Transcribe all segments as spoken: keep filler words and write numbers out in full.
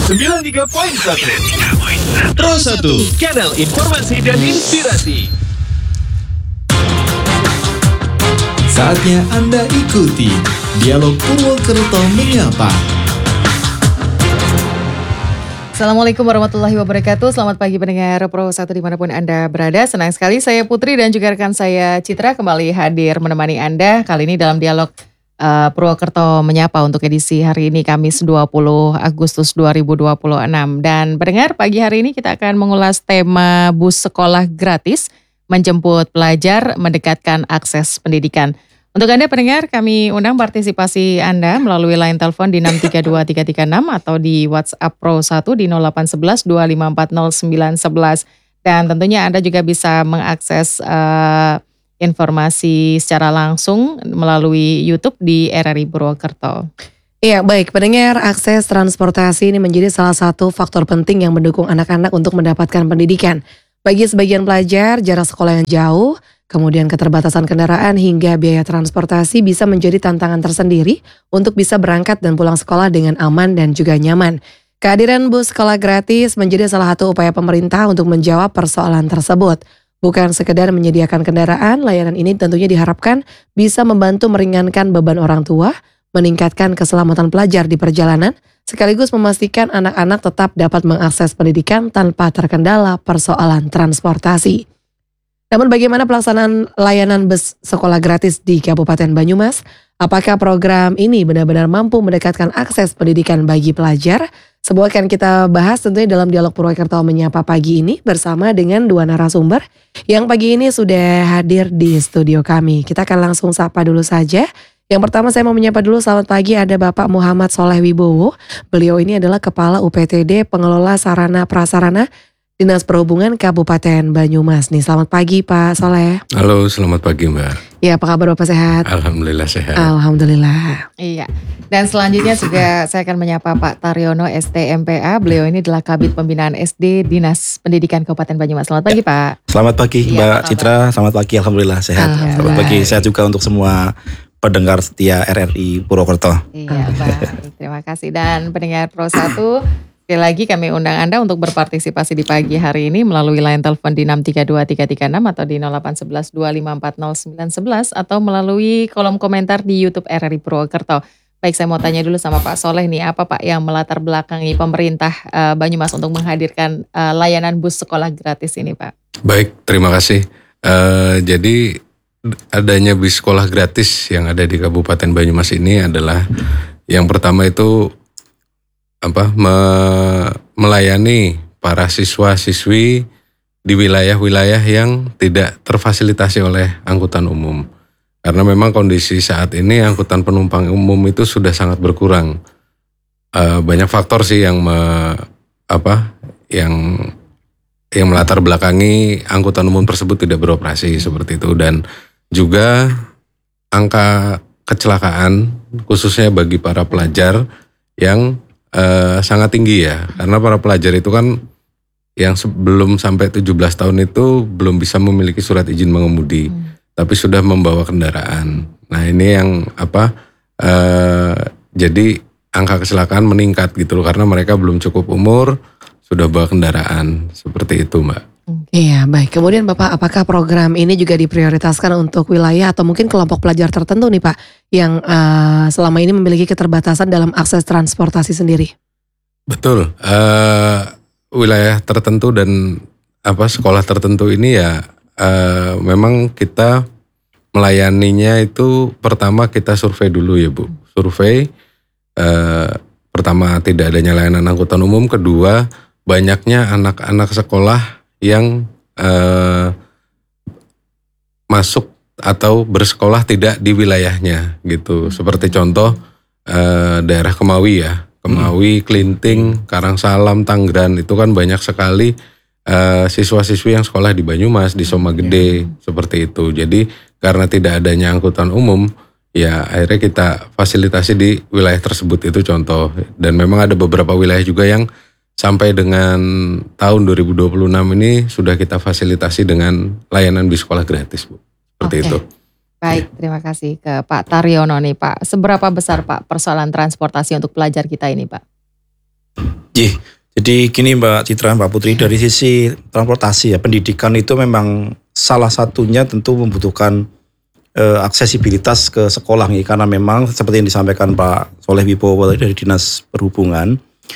sembilan tiga koma satu Pro satu, kanal informasi dan inspirasi. Saatnya Anda ikuti Dialog Purwokerto Menyapa. Assalamualaikum warahmatullahi wabarakatuh. Selamat pagi pendengar Pro satu dimanapun Anda berada. Senang sekali saya Putri dan juga rekan saya Citra kembali hadir menemani Anda. Kali ini dalam dialog uh, Purwokerto Menyapa untuk edisi hari ini Kamis dua puluh Agustus dua ribu dua puluh enam. Dan pendengar, pagi hari ini kita akan mengulas tema bus sekolah gratis, menjemput pelajar, mendekatkan akses pendidikan. Untuk Anda pendengar, kami undang partisipasi Anda melalui line telepon di enam tiga dua tiga tiga enam atau di WhatsApp Pro satu di nol delapan satu satu dua lima empat nol sembilan satu satu. Dan tentunya Anda juga bisa mengakses uh, informasi secara langsung melalui YouTube di R R I Purwokerto. Iya, baik pendengar, akses transportasi ini menjadi salah satu faktor penting yang mendukung anak-anak untuk mendapatkan pendidikan. Bagi sebagian pelajar, jarak sekolah yang jauh, kemudian keterbatasan kendaraan hingga biaya transportasi bisa menjadi tantangan tersendiri untuk bisa berangkat dan pulang sekolah dengan aman dan juga nyaman. Kehadiran bus sekolah gratis menjadi salah satu upaya pemerintah untuk menjawab persoalan tersebut. Bukan sekedar menyediakan kendaraan, layanan ini tentunya diharapkan bisa membantu meringankan beban orang tua, meningkatkan keselamatan pelajar di perjalanan, sekaligus memastikan anak-anak tetap dapat mengakses pendidikan tanpa terkendala persoalan transportasi. Namun bagaimana pelaksanaan layanan bus sekolah gratis di Kabupaten Banyumas? Apakah program ini benar-benar mampu mendekatkan akses pendidikan bagi pelajar? Sebuah akan kita bahas tentunya dalam dialog Purwokerto Menyapa pagi ini bersama dengan dua narasumber yang pagi ini sudah hadir di studio kami. Kita akan langsung sapa dulu saja. Yang pertama saya mau menyapa dulu, selamat pagi, ada Bapak Muhammad Soleh Wibowo. Beliau ini adalah Kepala U P T D Pengelola Sarana Prasarana Dinas Perhubungan Kabupaten Banyumas nih. Selamat pagi Pak Soleh. Halo, selamat pagi Mbak. Ya, apa kabar Bapak, sehat? Alhamdulillah sehat. Alhamdulillah. Iya. Dan selanjutnya juga saya akan menyapa Pak Taryono S T M P A. Beliau ini adalah Kabid Pembinaan S D Dinas Pendidikan Kabupaten Banyumas. Selamat pagi Pak. Selamat pagi iya, Mbak Citra. Selamat pagi, Alhamdulillah sehat. Alhamdulillah. Selamat pagi, sehat juga untuk semua pendengar setia R R I Purwokerto. Iya Pak, terima kasih. Dan pendengar Pro satu, sekali lagi kami undang Anda untuk berpartisipasi di pagi hari ini melalui line telepon di enam tiga dua tiga tiga enam atau di nol delapan satu satu dua lima empat nol sembilan satu satu atau melalui kolom komentar di YouTube R R I Purwokerto. Baik, saya mau tanya dulu sama Pak Soleh nih, apa Pak yang melatar belakangi pemerintah uh, Banyumas untuk menghadirkan uh, layanan bus sekolah gratis ini Pak? Baik, terima kasih. Uh, jadi adanya bus sekolah gratis yang ada di Kabupaten Banyumas ini adalah yang pertama itu apa me, melayani para siswa-siswi di wilayah-wilayah yang tidak terfasilitasi oleh angkutan umum. Karena memang kondisi saat ini angkutan penumpang umum itu sudah sangat berkurang. E, banyak faktor sih yang me, apa yang yang melatar belakangi angkutan umum tersebut tidak beroperasi seperti itu, dan juga angka kecelakaan khususnya bagi para pelajar yang Uh, sangat tinggi ya, karena para pelajar itu kan yang sebelum sampai tujuh belas tahun itu belum bisa memiliki surat izin mengemudi, hmm. tapi sudah membawa kendaraan. Nah ini yang apa uh, jadi angka kecelakaan meningkat gitu loh, karena mereka belum cukup umur sudah bawa kendaraan, seperti itu Mbak. Iya, baik. Kemudian Bapak, apakah program ini juga diprioritaskan untuk wilayah atau mungkin kelompok pelajar tertentu nih Pak, yang uh, selama ini memiliki keterbatasan dalam akses transportasi sendiri? Betul, uh, wilayah tertentu dan apa sekolah tertentu ini ya uh, memang kita melayaninya itu pertama kita survei dulu ya Bu. Survei, uh, pertama tidak adanya layanan angkutan umum, kedua banyaknya anak-anak sekolah yang uh, masuk atau bersekolah tidak di wilayahnya gitu. Seperti contoh uh, daerah Kemawi ya, Kemawi, Klinting, Karangsalam, Tangerang itu kan banyak sekali uh, siswa-siswi yang sekolah di Banyumas, di Somagede, hmm. seperti itu. Jadi karena tidak adanya angkutan umum, ya akhirnya kita fasilitasi di wilayah tersebut, itu contoh. Dan memang ada beberapa wilayah juga yang sampai dengan tahun dua ribu dua puluh enam ini sudah kita fasilitasi dengan layanan bis sekolah gratis Bu. Seperti okay. itu. Baik, ya. Terima kasih ke Pak Taryono nih Pak. Seberapa besar Pak persoalan transportasi untuk pelajar kita ini Pak? Iya, jadi gini Mbak Citra, Mbak Putri, dari sisi transportasi ya, pendidikan itu memang salah satunya tentu membutuhkan eh, aksesibilitas ke sekolah nih, karena memang seperti yang disampaikan Pak Soleh Wibowo dari Dinas Perhubungan,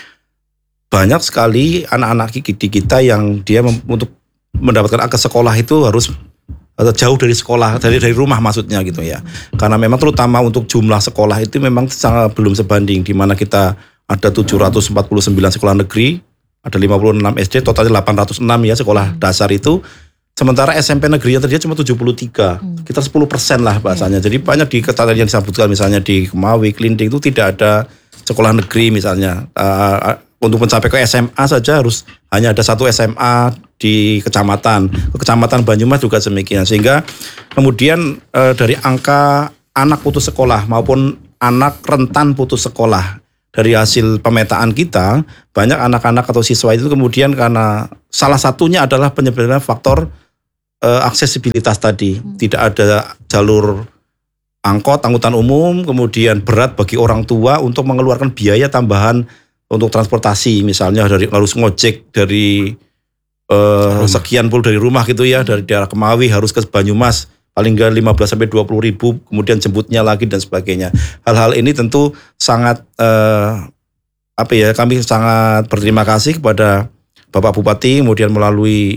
banyak sekali anak-anak di kita yang dia mem- untuk mendapatkan akses sekolah itu harus atau jauh dari sekolah, dari dari rumah maksudnya gitu ya. Karena memang terutama untuk jumlah sekolah itu memang sangat belum sebanding, di mana kita ada tujuh ratus empat puluh sembilan sekolah negeri, ada lima puluh enam S D, totalnya delapan ratus enam ya sekolah dasar itu. Sementara S M P negeri yang terjadi cuma tujuh puluh tiga, sekitar sepuluh persen lah bahasanya. Jadi banyak di kota yang disebutkan misalnya di Kemawi, Klinding itu tidak ada sekolah negeri misalnya. Uh, untuk mencapai ke S M A saja harus hanya ada satu S M A di kecamatan. Kecamatan Banyumas juga demikian. Sehingga kemudian uh, dari angka anak putus sekolah maupun anak rentan putus sekolah, dari hasil pemetaan kita, banyak anak-anak atau siswa itu kemudian karena salah satunya adalah penyebabnya faktor uh, aksesibilitas tadi. Tidak ada jalur angkot, angkutan umum, kemudian berat bagi orang tua untuk mengeluarkan biaya tambahan untuk transportasi, misalnya dari harus ngojek dari uh, sekian puluh dari rumah gitu ya, dari daerah Kemawi harus ke Banyumas, paling enggak lima belas sampai dua puluh ribu, kemudian jemputnya lagi dan sebagainya. Hal-hal ini tentu sangat uh, apa ya, kami sangat berterima kasih kepada Bapak Bupati, kemudian melalui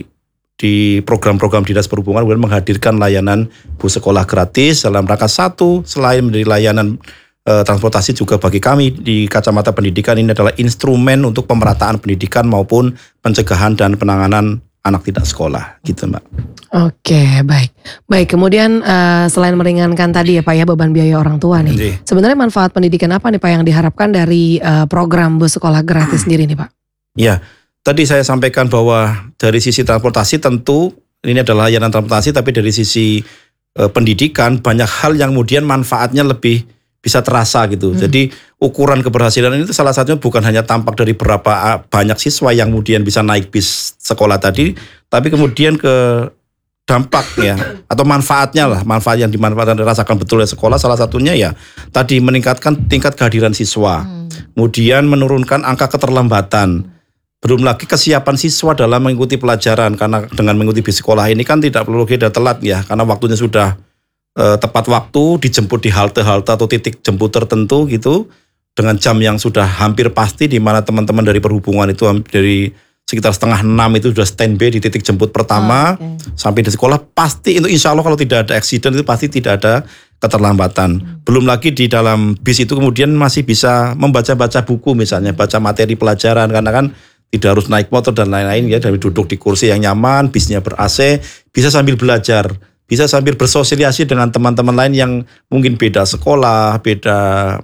di program-program Dinas Perhubungan kemudian menghadirkan layanan bus sekolah gratis dalam rangka satu, selain menjadi layanan eh, transportasi juga bagi kami di kacamata pendidikan, ini adalah instrumen untuk pemerataan pendidikan maupun pencegahan dan penanganan anak tidak sekolah gitu Mbak. Oke, baik. Baik, kemudian uh, selain meringankan tadi ya Pak ya beban biaya orang tua nih. Jadi, Sebenarnya manfaat pendidikan apa nih Pak yang diharapkan dari uh, program bus sekolah gratis sendiri nih Pak? ya, tadi saya sampaikan bahwa dari sisi transportasi tentu ini adalah layanan transportasi, tapi dari sisi eh, pendidikan banyak hal yang kemudian manfaatnya lebih bisa terasa gitu. Hmm. Jadi ukuran keberhasilan itu salah satunya bukan hanya tampak dari berapa banyak siswa yang kemudian bisa naik bis sekolah tadi, tapi kemudian ke dampak ya atau manfaatnya lah, manfaat yang dimanfaatkan dirasakan betul oleh sekolah, salah satunya ya tadi meningkatkan tingkat kehadiran siswa, hmm. kemudian menurunkan angka keterlambatan. Belum lagi kesiapan siswa dalam mengikuti pelajaran, karena dengan mengikuti bis sekolah ini kan tidak perlu kita telat ya, karena waktunya sudah e, tepat waktu, dijemput di halte-halte atau titik jemput tertentu gitu, dengan jam yang sudah hampir pasti, di mana teman-teman dari perhubungan itu dari sekitar setengah enam itu sudah standby di titik jemput pertama, oh, okay. sampai di sekolah pasti itu insya Allah kalau tidak ada accident itu pasti tidak ada keterlambatan. Hmm. Belum lagi di dalam bis itu kemudian masih bisa membaca-baca buku misalnya, baca materi pelajaran, karena kan tidak harus naik motor dan lain-lain ya, dari duduk di kursi yang nyaman, bisnya ber-A C, bisa sambil belajar, bisa sambil bersosialisasi dengan teman-teman lain yang mungkin beda sekolah, beda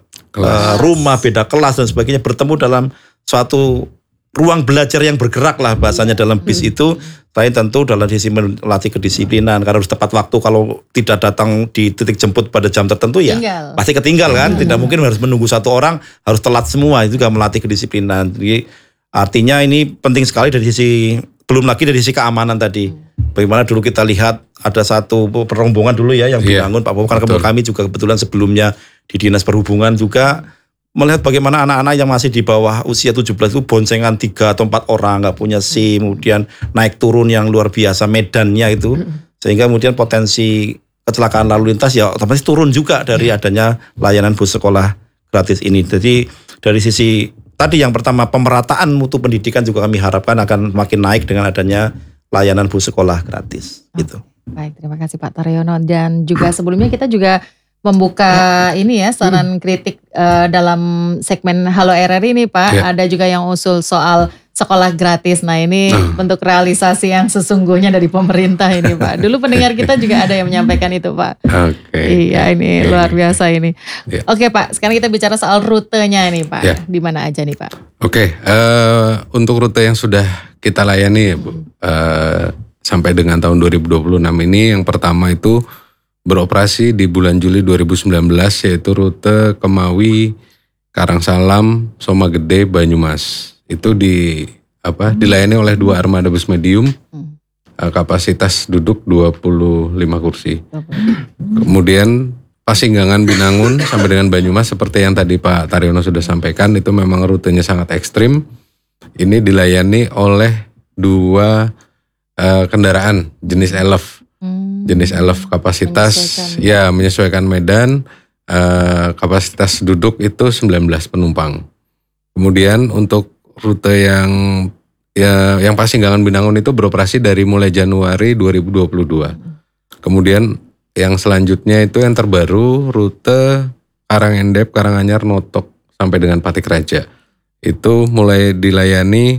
uh, rumah, beda kelas dan sebagainya, bertemu dalam suatu ruang belajar yang bergerak lah bahasanya dalam bis itu. Selain tentu dalam sisi melatih kedisiplinan, karena harus tepat waktu, kalau tidak datang di titik jemput pada jam tertentu ya Tinggal. pasti ketinggal kan, tidak mungkin harus menunggu satu orang, harus telat semua, itu juga melatih kedisiplinan. Jadi artinya ini penting sekali dari sisi, belum lagi dari sisi keamanan tadi. Bagaimana dulu kita lihat ada satu perombongan dulu ya yang dibangun yeah, Pak Bowo, karena kami juga kebetulan sebelumnya di Dinas Perhubungan juga melihat bagaimana anak-anak yang masih di bawah usia tujuh belas itu boncengan tiga atau empat orang, nggak punya SIM, kemudian naik turun yang luar biasa medannya itu, sehingga kemudian potensi kecelakaan lalu lintas ya otomatis turun juga dari adanya layanan bus sekolah gratis ini. Jadi dari sisi tadi yang pertama, pemerataan mutu pendidikan juga kami harapkan akan makin naik dengan adanya layanan bus sekolah gratis. Oh, gitu. Baik, terima kasih Pak Taryono. Dan juga sebelumnya kita juga membuka ini ya saran kritik uh, dalam segmen Halo R R I ini Pak. Ya. Ada juga yang usul soal sekolah gratis. Nah ini nah. bentuk realisasi yang sesungguhnya dari pemerintah ini Pak. Dulu pendengar kita juga ada yang menyampaikan itu Pak. Oke. Okay. Iya ini okay. luar biasa ini. Ya. Oke Pak, sekarang kita bicara soal rutenya ini Pak. Ya. Di mana aja nih Pak? Oke, uh, untuk rute yang sudah kita layani ya Bu, uh, sampai dengan tahun dua ribu dua puluh enam ini, yang pertama itu beroperasi di bulan Juli dua ribu sembilan belas, yaitu rute Kemawi, Karangsalam, Somagede, Banyumas. Itu di apa hmm. dilayani oleh dua armada bus medium, hmm. kapasitas duduk dua puluh lima kursi. Hmm. Kemudian Pasinggangan, Binangun sampai dengan Banyumas, seperti yang tadi Pak Taryono sudah sampaikan, itu memang rutenya sangat ekstrim. ini dilayani oleh dua uh, kendaraan jenis Elf. Hmm. Jenis Elf kapasitas Menyesuaikan. ya menyesuaikan medan, uh, kapasitas duduk itu sembilan belas penumpang. Kemudian untuk rute yang ya yang Pasinggangan Binangun itu beroperasi dari mulai Januari dua ribu dua puluh dua. Kemudian yang selanjutnya itu yang terbaru rute Karangendep, Karanganyar, Notok sampai dengan Patik Raja. Itu mulai dilayani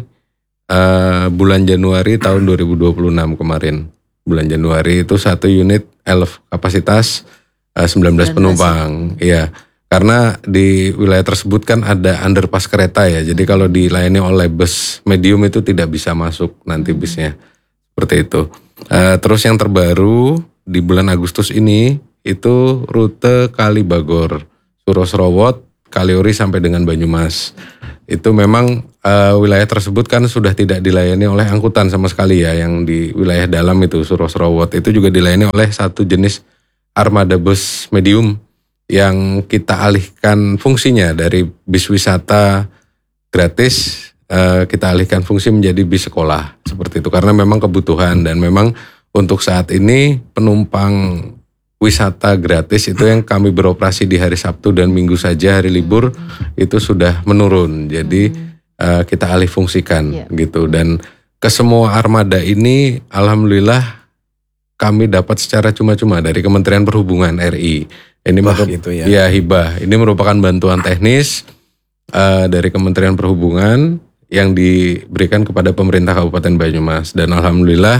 uh, bulan Januari tahun dua ribu dua puluh enam kemarin. Bulan Januari itu satu unit Elf kapasitas uh, sembilan belas penumpang. Iya. Karena di wilayah tersebut kan ada underpass kereta ya. Jadi kalau dilayani oleh bus medium itu tidak bisa masuk nanti busnya. Seperti itu. Uh, terus yang terbaru di bulan Agustus ini itu rute Kalibagor, Surosrowot, Kaliori sampai dengan Banyumas. Itu memang uh, wilayah tersebut kan sudah tidak dilayani oleh angkutan sama sekali ya. Yang di wilayah dalam itu Surosrowot itu juga dilayani oleh satu jenis armada bus medium yang kita alihkan fungsinya dari bis wisata gratis, uh, kita alihkan fungsi menjadi bis sekolah seperti itu karena memang kebutuhan dan memang untuk saat ini penumpang wisata gratis itu yang kami beroperasi di hari Sabtu dan Minggu saja hari libur itu sudah menurun jadi uh, kita alih fungsikan Yeah. gitu dan ke semua armada ini alhamdulillah kami dapat secara cuma-cuma dari Kementerian Perhubungan R I. Ini Wah, merupakan gitu ya. ya hibah. Ini merupakan bantuan teknis uh, dari Kementerian Perhubungan yang diberikan kepada pemerintah Kabupaten Banyumas dan alhamdulillah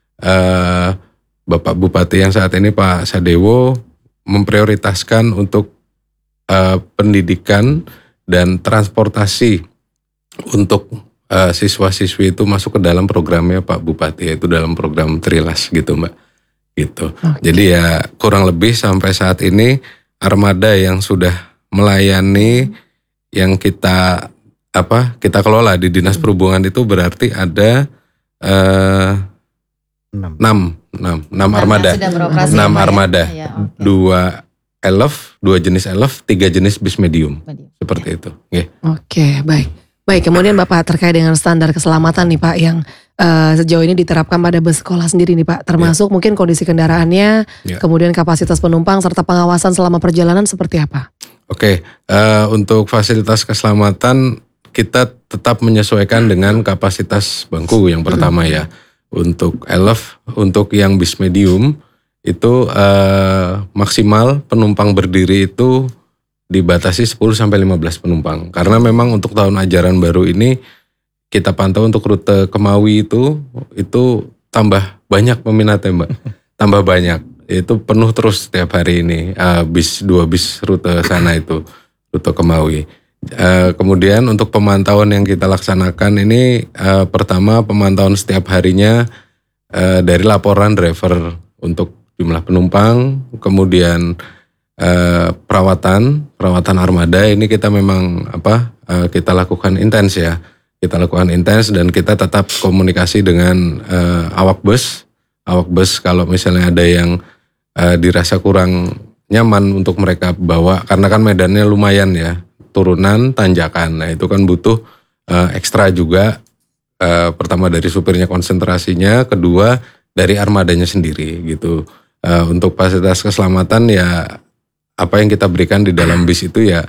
uh, Bapak Bupati yang saat ini Pak Sadewo memprioritaskan untuk uh, pendidikan dan transportasi untuk uh, siswa-siswi itu masuk ke dalam programnya Pak Bupati yaitu dalam program Trilas gitu Mbak. Gitu. Oke. Jadi ya kurang lebih sampai saat ini armada yang sudah melayani yang kita apa kita kelola di Dinas Perhubungan itu berarti ada eh, Enam. enam, enam, enam armada, Sudah beroperasi enam ya, Pak, ya? armada, Ya, oke. dua Elf, dua jenis Elf, tiga jenis bis medium, Medium. seperti itu. Oke. Oke, baik. Baik, kemudian Bapak terkait dengan standar keselamatan nih Pak yang eh, sejauh ini diterapkan pada bus sekolah sendiri nih Pak, termasuk mungkin kondisi kendaraannya, Ya. kemudian kapasitas penumpang serta pengawasan selama perjalanan seperti apa? Oke, eh, untuk fasilitas keselamatan kita tetap menyesuaikan dengan kapasitas bangku yang pertama ya. Untuk Elf, untuk yang bis medium itu eh, maksimal penumpang berdiri itu dibatasi sepuluh sampai lima belas penumpang. Karena memang untuk tahun ajaran baru ini kita pantau untuk rute Kemawi itu itu tambah banyak peminatnya Mbak. Tambah banyak. Itu penuh terus setiap hari ini. Uh, bis dua bis rute sana itu rute Kemawi. Uh, kemudian untuk pemantauan yang kita laksanakan ini uh, pertama pemantauan setiap harinya uh, dari laporan driver untuk jumlah penumpang, kemudian uh, perawatan perawatan armada ini kita memang apa uh, kita lakukan intens ya. Kita lakukan intens dan kita tetap komunikasi dengan uh, awak bus. Awak bus kalau misalnya ada yang uh, dirasa kurang nyaman untuk mereka bawa, karena kan medannya lumayan ya, turunan, tanjakan. Nah itu kan butuh uh, ekstra juga. Uh, pertama dari supirnya konsentrasinya, kedua dari armadanya sendiri gitu. Uh, untuk fasilitas keselamatan ya apa yang kita berikan di dalam bis itu ya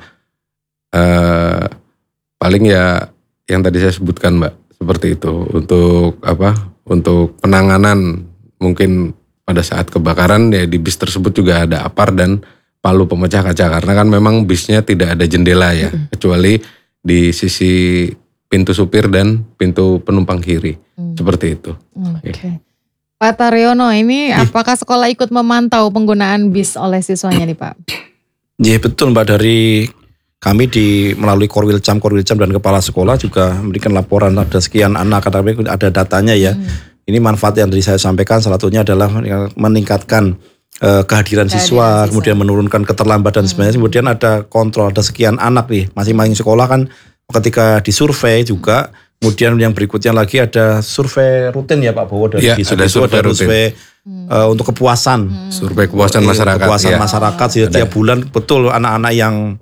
uh, paling ya yang tadi saya sebutkan Mbak, seperti itu. Untuk apa? Untuk penanganan mungkin pada saat kebakaran ya di bis tersebut juga ada apar dan palu pemecah kaca karena kan memang bisnya tidak ada jendela ya, mm-hmm. kecuali di sisi pintu supir dan pintu penumpang kiri. Mm. Seperti itu. Oke. Okay. Pak Taryono, ini apakah sekolah ikut memantau penggunaan bis oleh siswanya nih Pak? Iya betul Mbak, dari kami di melalui Korwilcam, Korwilcam dan kepala sekolah juga memberikan laporan ada sekian anak, ada datanya ya. Hmm. Ini manfaat yang tadi saya sampaikan salah satunya adalah meningkatkan uh, kehadiran, kehadiran siswa, siswa, kemudian menurunkan keterlambatan hmm. sebenarnya. Kemudian ada kontrol, ada sekian anak nih, masing-masing sekolah kan ketika disurvei juga. Kemudian yang berikutnya lagi ada survei rutin ya Pak Bowo dari ya, di ada survei ada rutin. survei uh, untuk kepuasan. Hmm. Survei kepuasan masyarakat. Kepuasan ya. masyarakat setiap bulan betul anak-anak yang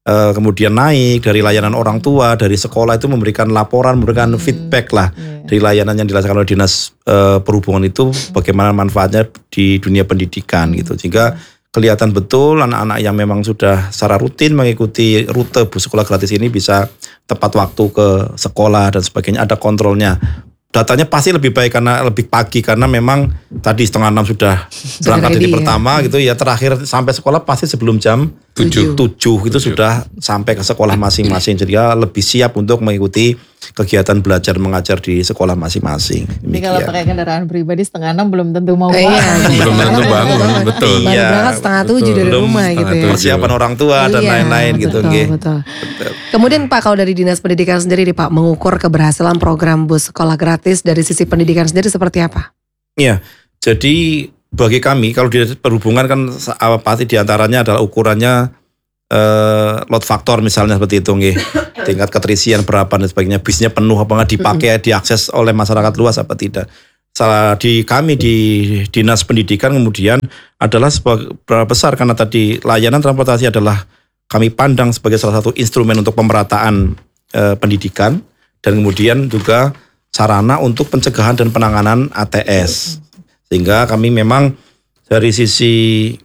eh, kemudian naik dari layanan orang tua, dari sekolah itu memberikan laporan, memberikan feedback lah Iya. dari layanan yang dilaksanakan oleh dinas eh, perhubungan itu bagaimana manfaatnya di dunia pendidikan gitu. Sehingga kelihatan betul anak-anak yang memang sudah secara rutin mengikuti rute bus sekolah gratis ini bisa tepat waktu ke sekolah dan sebagainya, ada kontrolnya. Datanya pasti lebih baik karena lebih pagi karena memang tadi setengah enam sudah berangkat ready dari ya. pertama gitu ya, terakhir sampai sekolah pasti sebelum jam Tujuh. tujuh itu sudah sampai ke sekolah masing-masing, jadi ya lebih siap untuk mengikuti kegiatan belajar mengajar di sekolah masing-masing. Jadi kalau Demikian. pakai kendaraan pribadi setengah enam belum tentu mau Iya, bangun. Belum tentu bangun, betul. Baru Iya, berangkat setengah tujuh dari Belum rumah gitu setengah ya. tujuh. Persiapan orang tua dan Iya, lain-lain gitu. betul, nggih. betul. Kemudian Pak, kalau dari Dinas Pendidikan sendiri nih Pak, mengukur keberhasilan program bus sekolah gratis dari sisi pendidikan sendiri seperti apa? Iya, jadi bagi kami kalau di perhubungan kan apa pasti diantaranya adalah ukurannya eh, load factor misalnya seperti itu nggih. Tingkat keterisian berapa dan sebagainya, bisnya penuh apa enggak, dipakai, diakses oleh masyarakat luas apa tidak. Salah di kami di Dinas Pendidikan kemudian adalah seberapa besar karena tadi layanan transportasi adalah kami pandang sebagai salah satu instrumen untuk pemerataan eh, pendidikan dan kemudian juga sarana untuk pencegahan dan penanganan A T S. Sehingga kami memang dari sisi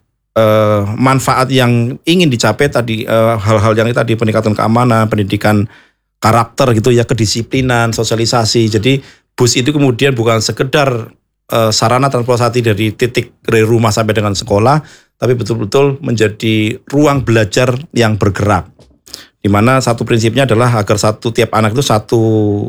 eh, manfaat yang ingin dicapai tadi eh, hal-hal yang tadi peningkatan keamanan, pendidikan karakter gitu ya, kedisiplinan, sosialisasi. Jadi bus itu kemudian bukan sekedar eh, sarana transportasi dari titik dari rumah sampai dengan sekolah, tapi betul-betul menjadi ruang belajar yang bergerak. Di mana satu prinsipnya adalah agar satu tiap anak itu satu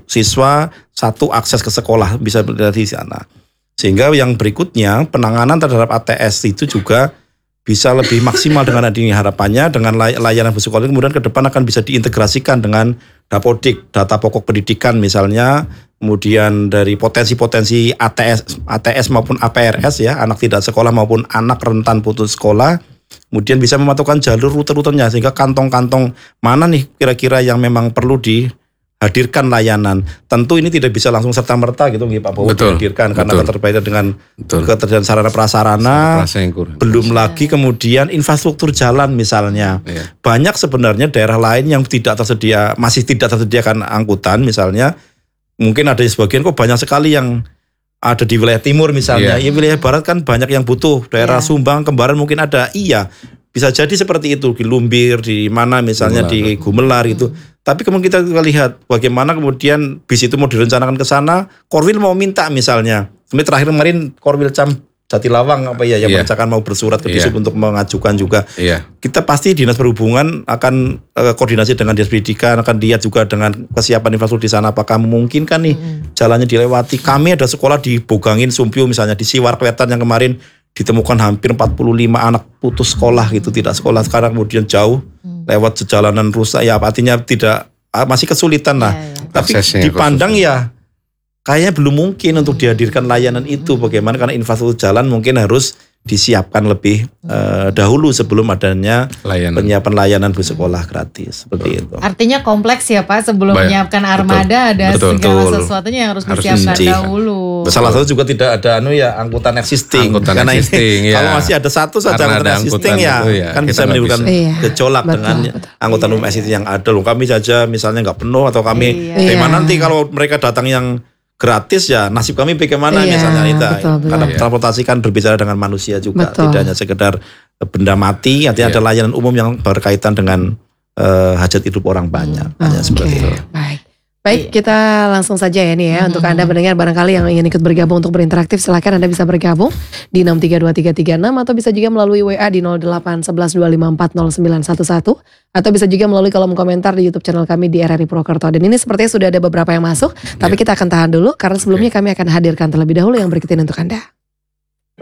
siswa satu akses ke sekolah bisa dari sana. Sehingga yang berikutnya penanganan terhadap A T S itu juga bisa lebih maksimal dengan adanya harapannya dengan lay- layanan bus sekolah kemudian ke depan akan bisa diintegrasikan dengan Dapodik, data pokok pendidikan misalnya, kemudian dari potensi-potensi A T S, A T S maupun A P R S ya, anak tidak sekolah maupun anak rentan putus sekolah. Kemudian bisa mematukan jalur rute-rutenya sehingga kantong-kantong mana nih kira-kira yang memang perlu dihadirkan layanan. Tentu ini tidak bisa langsung serta-merta gitu Pak Bowo Betul, dihadirkan karena betul. keterbatasan dengan Betul. ketersediaan sarana prasarana. Rasa yang kurang. Belum lagi kemudian infrastruktur jalan misalnya. Iya. Banyak sebenarnya daerah lain yang tidak tersedia, masih tidak tersediakan angkutan misalnya. Mungkin ada sebagian kok banyak sekali yang ada di wilayah timur misalnya. Iya. Ya wilayah barat kan banyak yang butuh. Daerah Iya. Sumbang, Kembaran mungkin ada. Iya. Bisa jadi seperti itu di Lumbir, di mana misalnya Gumelar. di Gumelar itu. Tapi kemudian kita juga lihat bagaimana kemudian bis itu mau direncanakan ke sana, Korwil mau minta misalnya. Kemudian terakhir kemarin Korwil Cam Jatilawang apa ya yang Iya. merencanakan mau bersurat ke Iya. Disub untuk mengajukan juga. Iya. Kita pasti Dinas Perhubungan akan eh, koordinasi dengan Dinas Pendidikan, akan lihat juga dengan kesiapan infrastruktur di sana apakah memungkinkan nih jalannya dilewati. Kami ada sekolah di Bogangin, Sumpio misalnya, di Siwar Kletan yang kemarin ditemukan hampir empat puluh lima anak putus sekolah gitu, tidak sekolah sekarang kemudian jauh lewat sejalanan rusak ya, artinya tidak ah, masih kesulitan lah. Iya, iya. Tapi Aksesnya dipandang khusus. ya kayaknya belum mungkin untuk dihadirkan layanan itu. Bagaimana karena infrastruktur jalan mungkin harus disiapkan lebih eh, dahulu sebelum adanya Layanan. penyiapan layanan bus sekolah gratis seperti itu. Artinya kompleks ya Pak, sebelum Baik. menyiapkan armada ada Betul. segala Betul. sesuatunya yang harus, Harus disiapkan dicek. dahulu. Salah satu juga tidak ada anu ya angkutan existing. Angkutan Karena ini existing, ya. kalau masih ada satu saja Karena angkutan ada existing angkutan ya, itu ya, kan kita bisa nggak menimbulkan bisa. Iya, gejolak betul, dengan betul. angkutan umum existing yang ada. Loh kami saja misalnya nggak penuh atau kami Iya. tema Iya. nanti kalau mereka datang yang gratis ya nasib kami bagaimana Iya, misalnya itu. betul, betul. Karena Iya. transportasi kan berbicara dengan manusia juga, Betul. tidak hanya sekedar benda mati, artinya Iya. ada layanan umum yang berkaitan dengan eh, hajat hidup orang banyak. Hanya Oke, seperti itu. baik. Baik, kita langsung saja ya nih ya. Untuk Anda pendengar barangkali yang ingin ikut bergabung untuk berinteraktif, silakan Anda bisa bergabung di enam tiga dua tiga tiga enam atau bisa juga melalui W A di nol delapan satu satu dua lima empat nol sembilan satu satu atau bisa juga melalui kolom komentar di YouTube channel kami di R R I Purwokerto. Dan ini sepertinya sudah ada beberapa yang masuk, tapi kita akan tahan dulu karena sebelumnya kami akan hadirkan terlebih dahulu yang berikut ini untuk Anda.